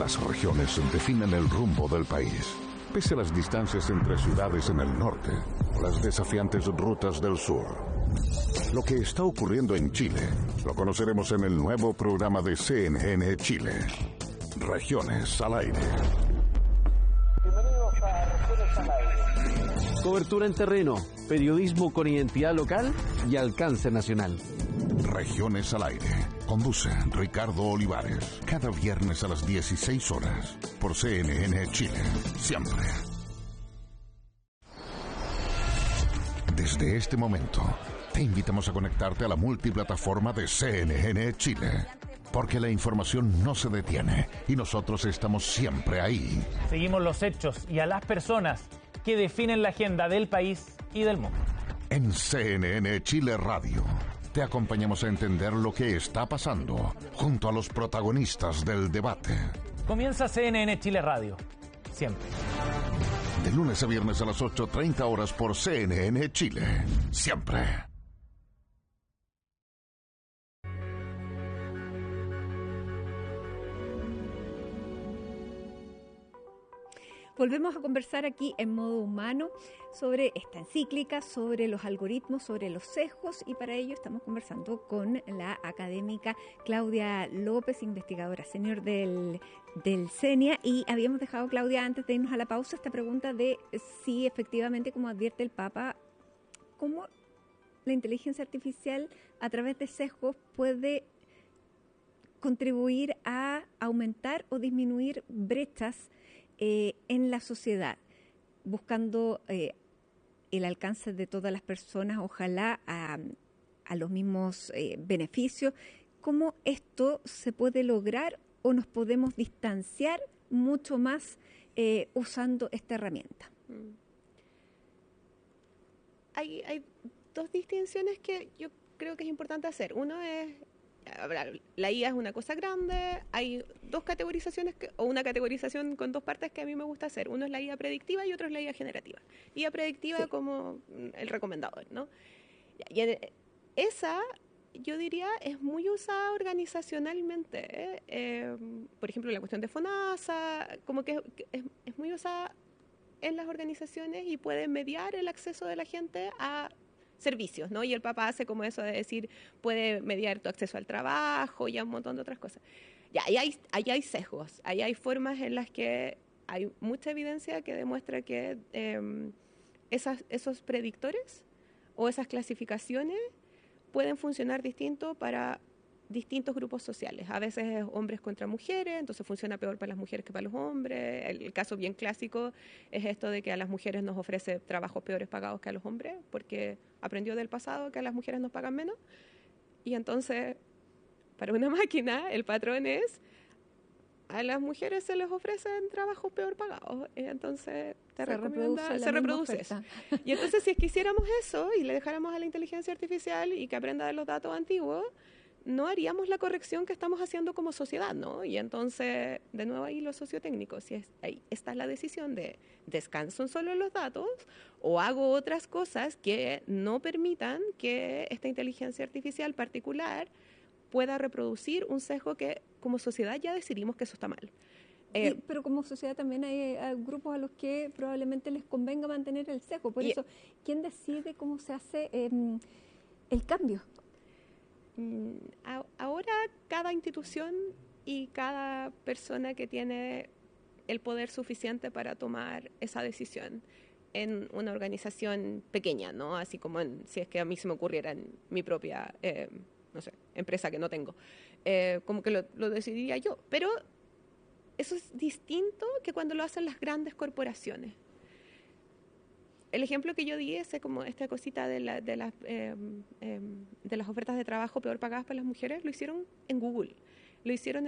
Las regiones definen el rumbo del país. Pese a las distancias entre ciudades en el norte, las desafiantes rutas del sur. Lo que está ocurriendo en Chile lo conoceremos en el nuevo programa de CNN Chile. Regiones al aire. Bienvenidos a Regiones al aire. Cobertura en terreno, periodismo con identidad local y alcance nacional. Regiones al aire. Conduce Ricardo Olivares. Cada viernes a las 16 horas. Por CNN Chile. Siempre. Desde este momento, te invitamos a conectarte a la multiplataforma de CNN Chile. Porque la información no se detiene y nosotros estamos siempre ahí. Seguimos los hechos y a las personas que definen la agenda del país y del mundo. En CNN Chile Radio, te acompañamos a entender lo que está pasando junto a los protagonistas del debate. Comienza CNN Chile Radio. Siempre. De lunes a viernes a las 8:30 horas por CNN Chile. Siempre. Volvemos a conversar aquí en modo humano sobre esta encíclica, sobre los algoritmos, sobre los sesgos, y para ello estamos conversando con la académica Claudia López, investigadora senior del CENIA, y habíamos dejado, Claudia, antes de irnos a la pausa, esta pregunta de si efectivamente, como advierte el Papa, cómo la inteligencia artificial a través de sesgos puede contribuir a aumentar o disminuir brechas en la sociedad, buscando el alcance de todas las personas, ojalá a los mismos beneficios. ¿Cómo esto se puede lograr o nos podemos distanciar mucho más usando esta herramienta? Hay dos distinciones que yo creo que es importante hacer. Uno es, la IA es una cosa grande, hay dos categorizaciones, o una categorización con dos partes que a mí me gusta hacer. Uno es la IA predictiva y otro es la IA generativa. IA predictiva, sí, como el recomendador, ¿no? Y esa, yo diría, es muy usada organizacionalmente. Por ejemplo, la cuestión de FONASA, como que es muy usada en las organizaciones y puede mediar el acceso de la gente a servicios, ¿no? Y el Papa hace como eso de decir, puede mediar tu acceso al trabajo y a un montón de otras cosas. Ya, ahí hay sesgos, ahí hay formas en las que hay mucha evidencia que demuestra que esos predictores o esas clasificaciones pueden funcionar distinto para distintos grupos sociales. A veces es hombres contra mujeres, entonces funciona peor para las mujeres que para los hombres. El caso bien clásico es esto de que a las mujeres nos ofrece trabajos peores pagados que a los hombres, porque aprendió del pasado que a las mujeres nos pagan menos. Y entonces, para una máquina, el patrón es, a las mujeres se les ofrecen trabajos peor pagados. Y entonces se reproduce eso. Y entonces, si es que hiciéramos eso y le dejáramos a la inteligencia artificial y que aprenda de los datos antiguos, no haríamos la corrección que estamos haciendo como sociedad, ¿no? Y entonces, de nuevo ahí lo sociotécnico, si ahí está la decisión de descanso solo en los datos o hago otras cosas que no permitan que esta inteligencia artificial particular pueda reproducir un sesgo que como sociedad ya decidimos que eso está mal. Pero como sociedad también hay grupos a los que probablemente les convenga mantener el sesgo. Por eso, ¿quién decide cómo se hace el cambio? Ahora cada institución y cada persona que tiene el poder suficiente para tomar esa decisión en una organización pequeña, ¿no? Así como si es que a mí se me ocurriera en mi propia, no sé, empresa que no tengo, como que lo decidiría yo. Pero eso es distinto que cuando lo hacen las grandes corporaciones. El ejemplo que yo di es como esta cosita de las ofertas de trabajo peor pagadas para las mujeres, lo hicieron en Google. Lo hicieron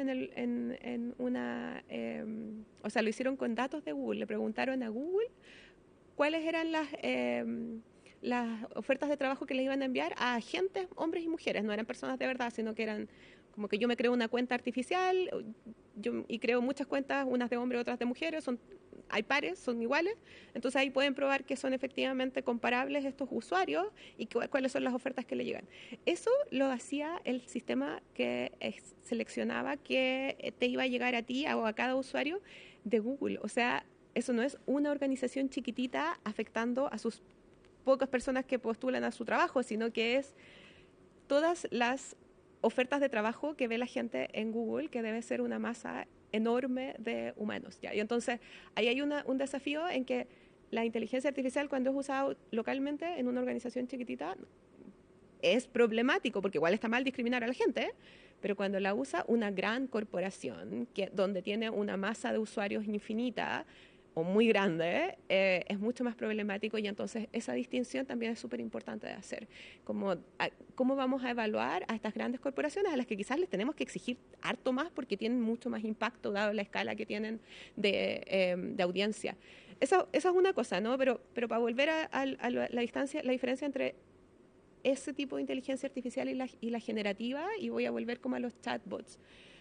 lo hicieron con datos de Google. Le preguntaron a Google cuáles eran las ofertas de trabajo que le iban a enviar a agentes, hombres y mujeres. No eran personas de verdad, sino que eran como que yo me creo una cuenta artificial y creo muchas cuentas, unas de hombres, otras de mujeres, son hay pares, son iguales, entonces ahí pueden probar que son efectivamente comparables estos usuarios y cuáles son las ofertas que le llegan. Eso lo hacía el sistema que seleccionaba que te iba a llegar a ti o a cada usuario de Google. O sea, eso no es una organización chiquitita afectando a sus pocas personas que postulan a su trabajo, sino que es todas las ofertas de trabajo que ve la gente en Google, que debe ser una masa enorme de humanos. ¿Ya? Y entonces ahí hay un desafío en que la inteligencia artificial, cuando es usada localmente en una organización chiquitita, es problemático, porque igual está mal discriminar a la gente, pero cuando la usa una gran corporación donde tiene una masa de usuarios infinita o muy grande, es mucho más problemático, y entonces esa distinción también es súper importante de hacer. ¿Cómo vamos a evaluar a estas grandes corporaciones a las que quizás les tenemos que exigir harto más porque tienen mucho más impacto dado la escala que tienen de audiencia? Esa es una cosa, ¿no? Pero para volver a la diferencia entre ese tipo de inteligencia artificial y la generativa, y voy a volver como a los chatbots.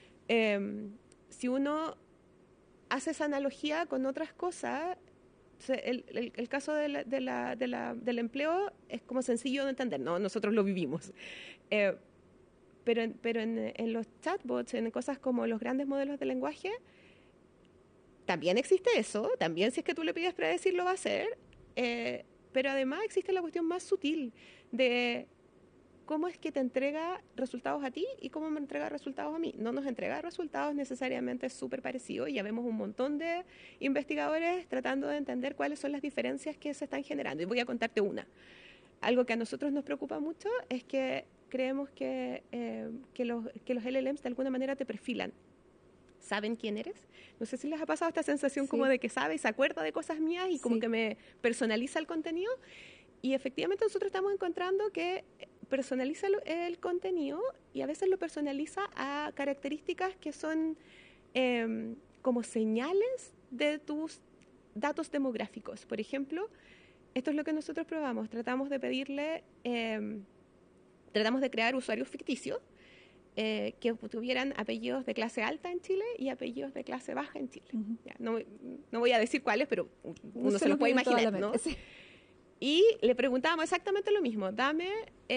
Si uno hace esa analogía con otras cosas, el caso del empleo es como sencillo de entender, ¿no? Nosotros lo vivimos. Pero en los chatbots, en cosas como los grandes modelos de lenguaje, también existe eso, también si es que tú le pides predecir lo va a hacer, pero además existe la cuestión más sutil de cómo es que te entrega resultados a ti y cómo me entrega resultados a mí. No nos entrega resultados necesariamente súper parecidos, y ya vemos un montón de investigadores tratando de entender cuáles son las diferencias que se están generando. Y voy a contarte una. Algo que a nosotros nos preocupa mucho es que creemos que los LLMs de alguna manera te perfilan. ¿Saben quién eres? No sé si les ha pasado esta sensación como de que sabe y se acuerda de cosas mías y como que me personaliza el contenido. Y efectivamente nosotros estamos encontrando que personaliza el contenido, y a veces lo personaliza a características que son como señales de tus datos demográficos. Por ejemplo, esto es lo que nosotros probamos. Tratamos de crear usuarios ficticios que tuvieran apellidos de clase alta en Chile y apellidos de clase baja en Chile. Uh-huh. Ya, no voy a decir cuáles, pero uno se los puede imaginar, ¿no? Sí. Y le preguntábamos exactamente lo mismo. Dame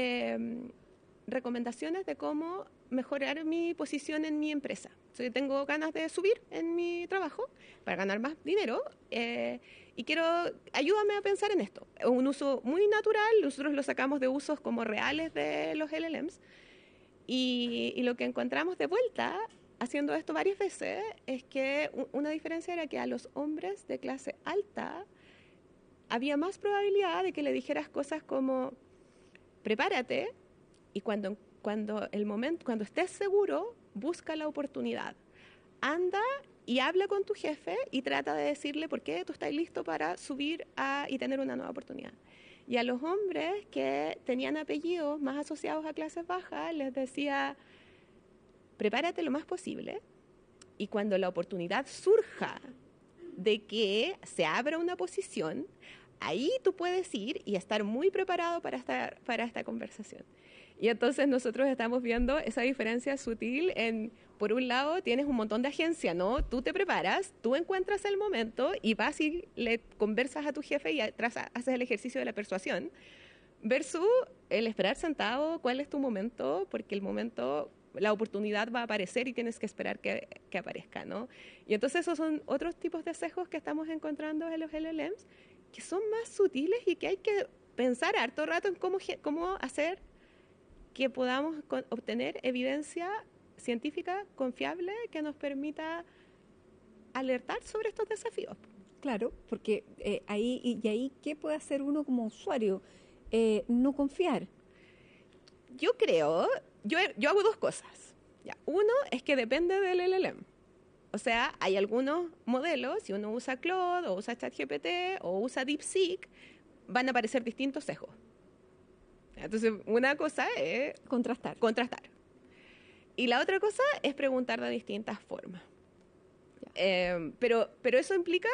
recomendaciones de cómo mejorar mi posición en mi empresa. Si tengo ganas de subir en mi trabajo para ganar más dinero y ayúdame a pensar en esto. Es un uso muy natural, nosotros lo sacamos de usos como reales de los LLMs, y lo que encontramos de vuelta haciendo esto varias veces es que una diferencia era que a los hombres de clase alta había más probabilidad de que le dijeras cosas como prepárate, y cuando estés seguro, busca la oportunidad. Anda y habla con tu jefe y trata de decirle por qué tú estás listo para subir y tener una nueva oportunidad. Y a los hombres que tenían apellidos más asociados a clases bajas, les decía, prepárate lo más posible, y cuando la oportunidad surja de que se abra una posición, ahí tú puedes ir y estar muy preparado para esta conversación. Y entonces nosotros estamos viendo esa diferencia sutil por un lado, tienes un montón de agencia, ¿no? Tú te preparas, tú encuentras el momento y vas y le conversas a tu jefe y haces el ejercicio de la persuasión, versus el esperar sentado, cuál es tu momento, porque la oportunidad va a aparecer y tienes que esperar que aparezca, ¿no? Y entonces esos son otros tipos de sesgos que estamos encontrando en los LLMs, que son más sutiles y que hay que pensar harto rato en cómo hacer que podamos obtener evidencia científica confiable que nos permita alertar sobre estos desafíos. Claro, porque ahí ¿qué puede hacer uno como usuario? No confiar. Yo creo, yo hago dos cosas. Ya, uno es que depende del LLM. O sea, hay algunos modelos, si uno usa Claude o usa ChatGPT o usa DeepSeek, van a aparecer distintos sesgos. Entonces, una cosa es contrastar. Y la otra cosa es preguntar de distintas formas. Pero eso implica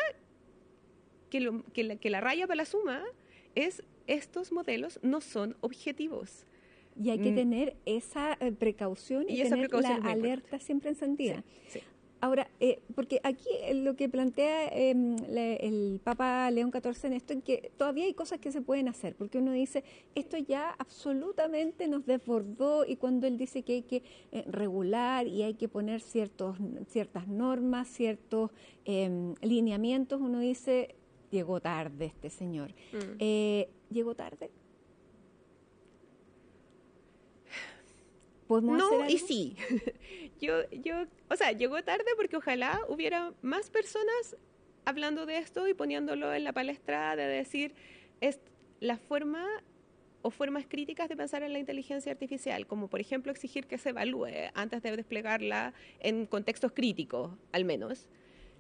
que la raya para la suma es estos modelos no son objetivos. Y hay que tener esa precaución y tener la alerta siempre encendida. Sí. Ahora, porque aquí lo que plantea el Papa León XIV en esto es que todavía hay cosas que se pueden hacer, porque uno dice, esto ya absolutamente nos desbordó, y cuando él dice que hay que regular y hay que poner ciertas normas, ciertos lineamientos, uno dice, llegó tarde este señor. ¿Llegó tarde? ¿Podemos hacer algo? Y sí. O sea, llegó tarde porque ojalá hubiera más personas hablando de esto y poniéndolo en la palestra de decir es la forma o formas críticas de pensar en la inteligencia artificial, como por ejemplo exigir que se evalúe antes de desplegarla en contextos críticos, al menos.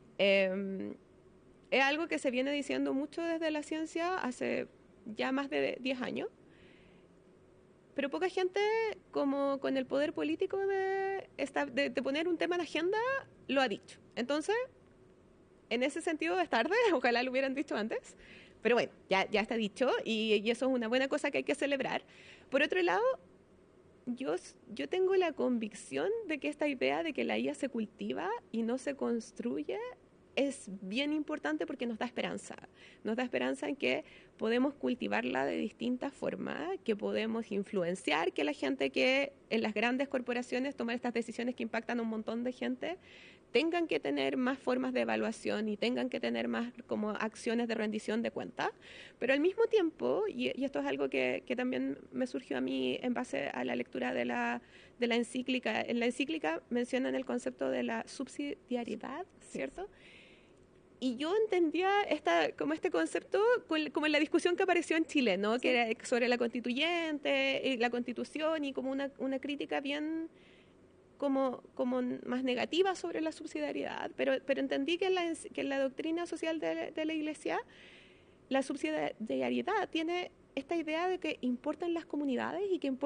Es algo que se viene diciendo mucho desde la ciencia hace ya más de 10 años. Pero poca gente, como con el poder político de poner un tema en la agenda, lo ha dicho. Entonces, en ese sentido es tarde, ojalá lo hubieran dicho antes. Pero bueno, ya está dicho y eso es una buena cosa que hay que celebrar. Por otro lado, yo tengo la convicción de que esta idea de que la IA se cultiva y no se construye es bien importante porque nos da esperanza. Nos da esperanza en que podemos cultivarla de distintas formas, que podemos influenciar que la gente que en las grandes corporaciones toman estas decisiones que impactan a un montón de gente tengan que tener más formas de evaluación y tengan que tener más como acciones de rendición de cuentas. Pero al mismo tiempo, y esto es algo que también me surgió a mí en base a la lectura de la encíclica. En la encíclica mencionan el concepto de la subsidiariedad, ¿cierto? Y yo entendía como este concepto como en la discusión que apareció en Chile, ¿no? Sí. Que era sobre la constituyente, la constitución y como una crítica bien como más negativa sobre la subsidiariedad. Pero entendí que en la doctrina social de la Iglesia la subsidiariedad tiene esta idea de que importan las comunidades y que importa